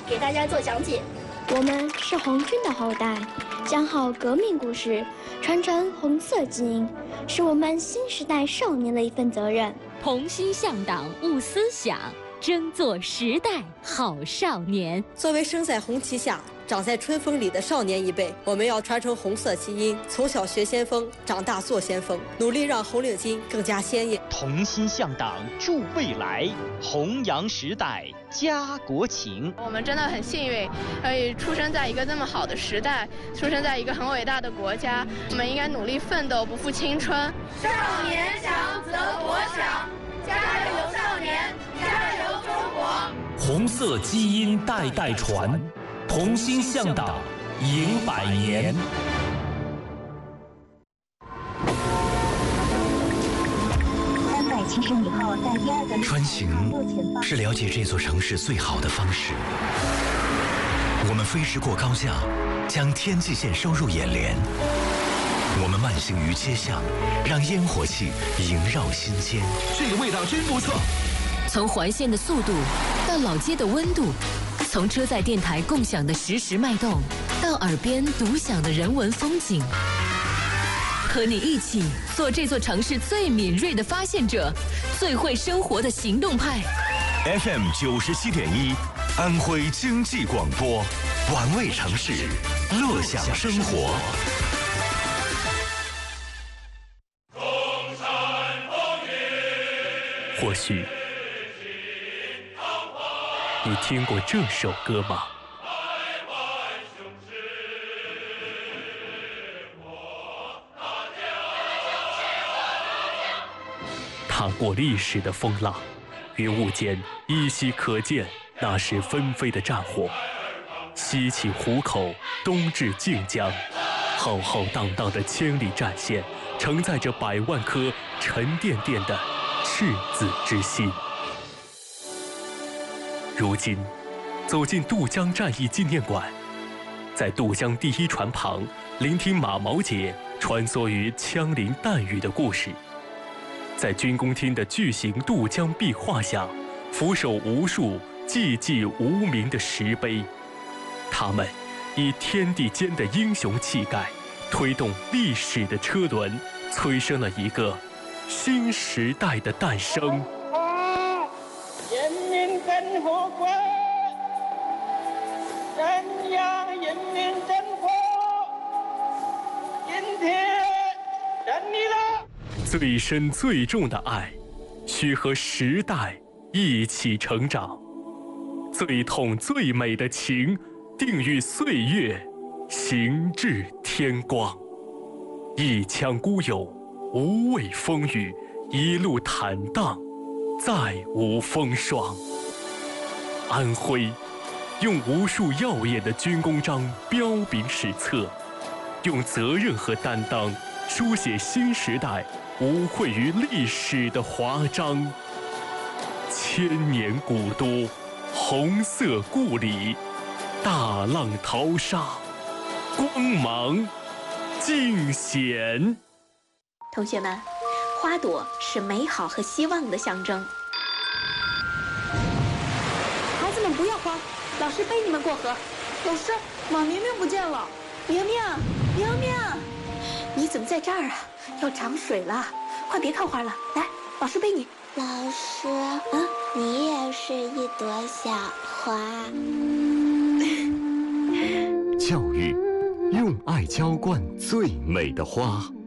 给大家做讲解。 我们是红军的后代，讲好革命故事，传承红色基因，是我们新时代少年的一份责任。 同心向党务思想，争做时代好少年。 作为生在红旗下、长在春风里的少年一辈，我们要传承红色基因，从小学先锋，长大做先锋，努力让红领巾更加鲜艳。 同心向党助未来，弘扬时代家国情。 我们真的很幸运，可以出生在一个这么好的时代，出生在一个很伟大的国家。我们应该努力奋斗，不负青春。 少年强则国强，加油少年，加油中国！ 红色基因代代传，同心向党迎百年。 穿行是了解这座城市最好的方式。我们飞驰过高架，将天际线收入眼帘。我们慢行于街巷，让烟火气萦绕心间。 这个味道真不错。 从环线的速度到老街的温度，从车载电台共享的实时脉动，到耳边独享的人文风景。和你一起做这座城市最敏锐的发现者，最会生活的行动派。 FM 97.1，安徽经济广播，玩味城市，乐享生活。 或许你听过这首歌吗？踏过历史的风浪，云雾间依稀可见那时纷飞的战火。西起湖口，东至靖江，浩浩荡荡的千里战线，承载着百万颗沉甸甸的赤子之心。如今，走进渡江战役纪念馆，在渡江第一船旁，聆听马毛姐穿梭于枪林弹雨的故事。在军工厅的巨型渡江壁画下，俯首无数寂寂无名的石碑，他们以天地间的英雄气概，推动历史的车轮，催生了一个新时代的诞生。 人民真活过，人呀人民真活，今天等你了。 最深最重的爱，需和时代一起成长；最痛最美的情，定与岁月行至天光。一腔孤勇，无畏风雨，一路坦荡，再无风霜。安徽用无数耀眼的军功章彪炳史册，用责任和担当书写新时代无愧于历史的华章。千年古都，红色故里，大浪淘沙，光芒尽显。 同学们，花朵是美好和希望的象征。 孩子们不要慌，老师背你们过河。 老师，马明明不见了。 明明，明明，你怎么在这儿啊？要涨水了，快别看花了，来，老师背你。 老师，你也是一朵小花。 教育，用爱浇灌最美的花。